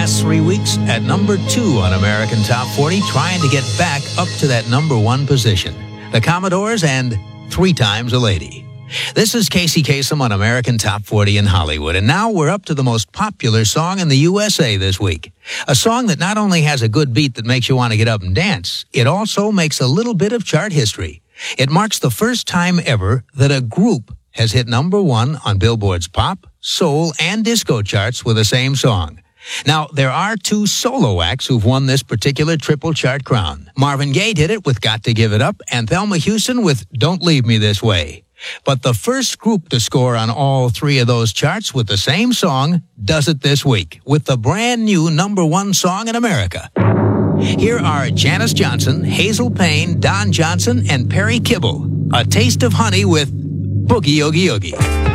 last 3 weeks at number 2 on American Top 40, trying to get back up to that number 1 position. The Commodores and 3 Times a Lady. This is Casey Kasem on American Top 40 in Hollywood, and now we're up to the most popular song in the USA this week. A song that not only has a good beat that makes you want to get up and dance, it also makes a little bit of chart history. It marks the first time ever that a group has hit number 1 on Billboard's pop, soul, and disco charts with the same song. Now, there are 2 solo acts who've won this particular triple chart crown. Marvin Gaye did it with Got to Give It Up, and Thelma Houston with Don't Leave Me This Way. But the first group to score on all 3 of those charts with the same song does it this week with the brand new number 1 song in America. Here are Janis Johnson, Hazel Payne, Don Johnson, and Perry Kibble. A Taste of Honey with Boogie Oogie Oogie.